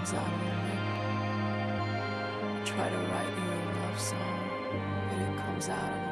comes out on me. I try to write you a love song, but it comes out on